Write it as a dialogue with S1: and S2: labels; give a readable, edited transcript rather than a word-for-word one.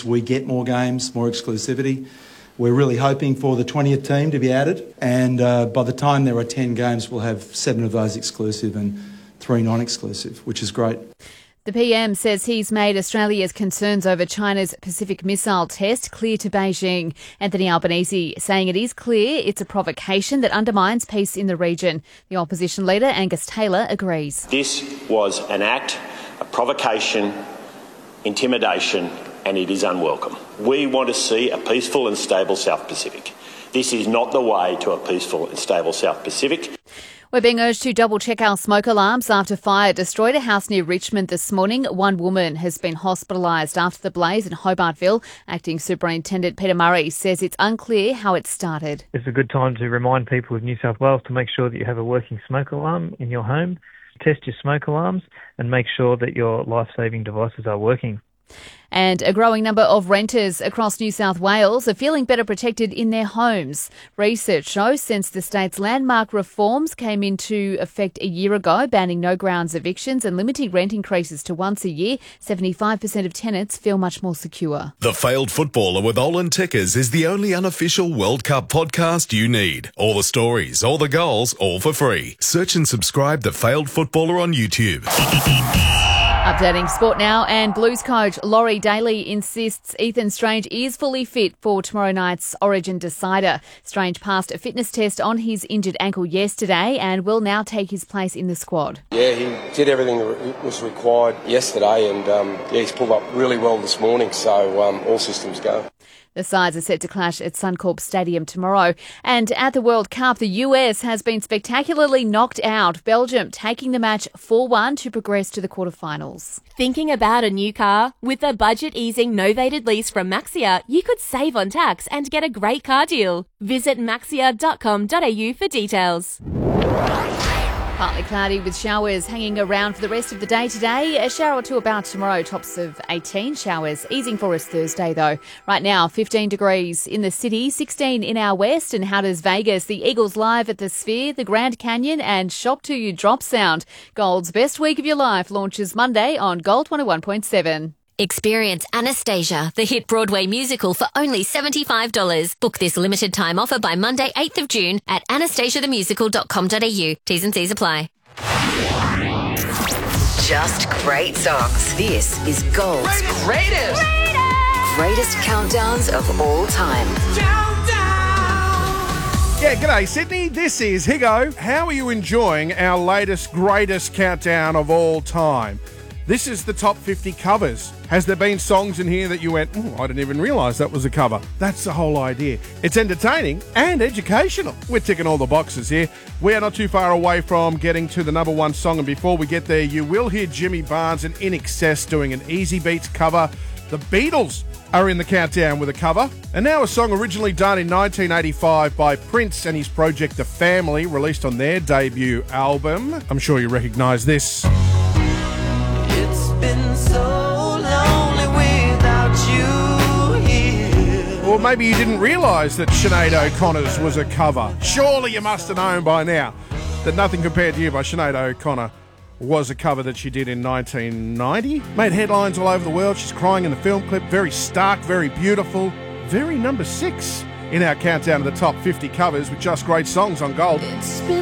S1: means we get more games, more exclusivity. We're really hoping for the 20th team to be added, and by the time there are 10 games, we'll have 7 of those exclusive and 3 non-exclusive, which is great.
S2: The PM says he's made Australia's concerns over China's Pacific missile test clear to Beijing. Anthony Albanese saying it is clear it's a provocation that undermines peace in the region. The opposition leader, Angus Taylor, agrees.
S3: This was an act of provocation, intimidation, and it is unwelcome. We want to see a peaceful and stable South Pacific. This is not the way to a peaceful and stable South Pacific.
S2: We're being urged to double-check our smoke alarms after fire destroyed a house near Richmond this morning. One woman has been hospitalised after the blaze in Hobartville. Acting Superintendent Peter Murray says it's unclear how it started.
S4: It's a good time to remind people of New South Wales to make sure that you have a working smoke alarm in your home. Test your smoke alarms and make sure that your life-saving devices are working.
S2: And a growing number of renters across New South Wales are feeling better protected in their homes. Research shows since the state's landmark reforms came into effect a year ago, banning no-grounds evictions and limiting rent increases to once a year, 75% of tenants feel much more secure.
S5: The Failed Footballer with Olin Tickers is the only unofficial World Cup podcast you need. All the stories, all the goals, all for free. Search and subscribe The Failed Footballer on YouTube.
S2: Updating sport now, and Blues coach Laurie Daly insists Ethan Strange is fully fit for tomorrow night's Origin decider. Strange passed a fitness test on his injured ankle yesterday and will now take his place in the squad.
S6: Yeah, he did everything that was required yesterday, and he's pulled up really well this morning, so all systems go.
S2: The sides are set to clash at Suncorp Stadium tomorrow. And at the World Cup, the US has been spectacularly knocked out, Belgium taking the match 4-1 to progress to the quarterfinals.
S7: Thinking about a new car? With a budget-easing novated lease from Maxia, you could save on tax and get a great car deal. Visit maxia.com.au for details.
S2: Partly cloudy with showers hanging around for the rest of the day today. A shower or two about tomorrow, tops of 18 showers. Easing for us Thursday though. Right now, 15 degrees in the city, 16 in our west. And how does Vegas, the Eagles live at the Sphere, the Grand Canyon and Shop to You Drop Sound? Gold's Best Week of Your Life launches Monday on Gold 101.7.
S8: Experience Anastasia, the hit Broadway musical, for only $75. Book this limited time offer by Monday, 8th of June at anastasiathemusical.com.au. T's and C's apply.
S9: Just great songs. This is Gold's greatest countdowns of all time.
S10: Yeah, g'day Sydney. This is Higo. How are you enjoying our latest greatest countdown of all time? This is the top 50 covers. Has there been songs in here that you went, I didn't even realise that was a cover? That's the whole idea. It's entertaining and educational. We're ticking all the boxes here. We are not too far away from getting to the number one song, and before we get there, you will hear Jimmy Barnes and In Excess doing an Easy Beats cover. The Beatles are in the countdown with a cover. And now a song originally done in 1985 by Prince and his project The Family, released on their debut album. I'm sure you recognise this.
S11: Been so lonely without you here.
S10: Or maybe you didn't realise that Sinead O'Connor's was a cover. Surely you must have known by now that Nothing Compared to You by Sinead O'Connor was a cover that she did in 1990. Made headlines all over the world. She's crying in the film clip. Very stark, very beautiful. Very number 6 in our countdown of the top 50 covers with just great songs on Gold.
S11: It's been